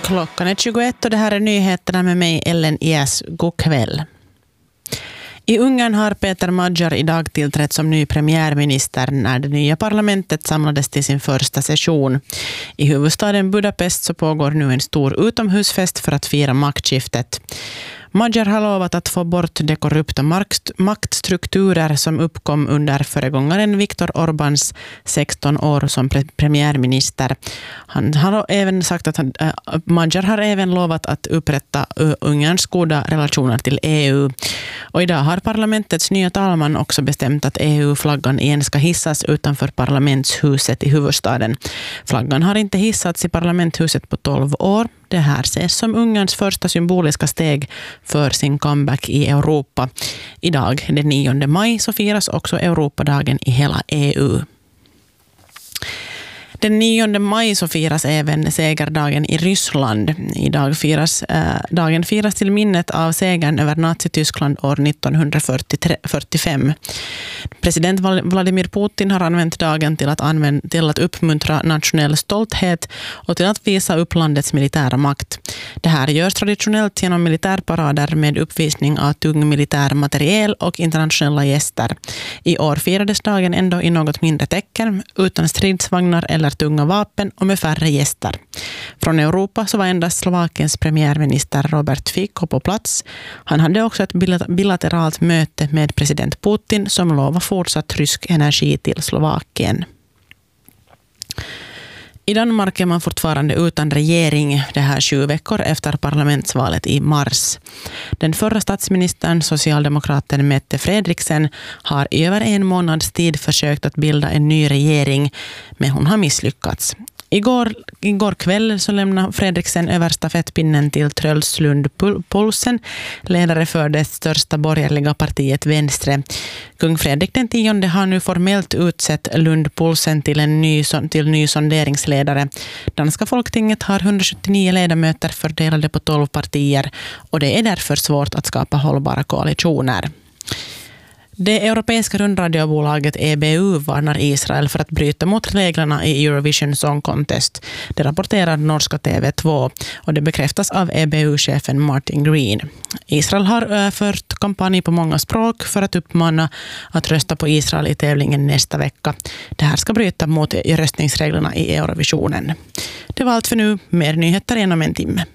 Klockan är 21 och det här är nyheterna med mig, Ellen Ias. God kväll. I Ungern har Peter Magyar idag tillträtt som ny premiärminister när det nya parlamentet samlades till sin första session. I huvudstaden Budapest så pågår nu en stor utomhusfest för att fira maktskiftet. Magyar har lovat att få bort de korrupta maktstrukturer som uppkom under föregångaren Viktor Orbáns 16 år som premiärminister. Han har även sagt att Magyar har även lovat att upprätta Ungerns goda relationer till EU. Och idag har parlamentets nya talman också bestämt att EU-flaggan igen ska hissas utanför parlamentshuset i huvudstaden. Flaggan har inte hissats i parlamenthuset på 12 år. Det här ses som Ungerns första symboliska steg för sin comeback i Europa. Idag, den 9 maj, så firas också Europadagen i hela EU. Den 9 maj så firas även segerdagen i Ryssland. Dagen firas till minnet av segern över Nazityskland år 1945. President Vladimir Putin har använt dagen till att uppmuntra nationell stolthet och till att visa upp landets militära makt. Det här görs traditionellt genom militärparader med uppvisning av tung militär materiel och internationella gäster. I år firades dagen ändå i något mindre tecken, utan stridsvagnar eller tunga vapen och med färre gäster. Från Europa så var endast Slovakiens premiärminister Robert Fico på plats. Han hade också ett bilateralt möte med president Putin som lovar fortsatt rysk energi till Slovakien. I Danmark är man fortfarande utan regering det här 20 veckor efter parlamentsvalet i mars. Den förra statsministern, socialdemokraten Mette Frederiksen, har i över en månads tid försökt att bilda en ny regering, men hon har misslyckats. Igår kväll så lämnade Fredriksen över stafettpinnen till Truls Lund Poulsen, ledare för det största borgerliga partiet Venstre. Kung Fredrik den 10 har nu formellt utsett Lund Poulsen till ny sonderingsledare. Danska Folketinget har 179 ledamöter fördelade på 12 partier och det är därför svårt att skapa hållbara koalitioner. Det europeiska rundradiobolaget EBU varnar Israel för att bryta mot reglerna i Eurovision Song Contest. Det rapporterar norska TV2 och det bekräftas av EBU-chefen Martin Green. Israel har fört kampanj på många språk för att uppmana att rösta på Israel i tävlingen nästa vecka. Det här ska bryta mot röstningsreglerna i Eurovisionen. Det var allt för nu. Mer nyheter inom en timme.